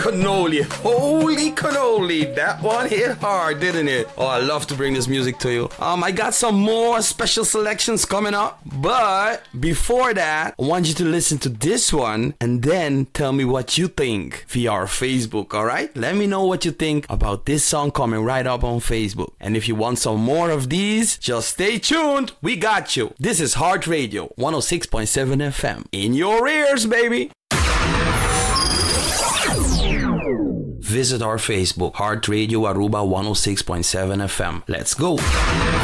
cannoli. Holy cannoli. That one hit hard, didn't it? Oh, I love to bring this music to you. I got some more special selections coming up. But before that, I want you to listen to this one and then tell me what you think via our Facebook, alright? Let me know what you think about this song coming right up on Facebook. And if you want some more of these, just stay tuned. We got you. This is Heart Radio 106.7 FM. In your ears, baby. Visit our Facebook, Heart Radio Aruba 106.7 FM. Let's go.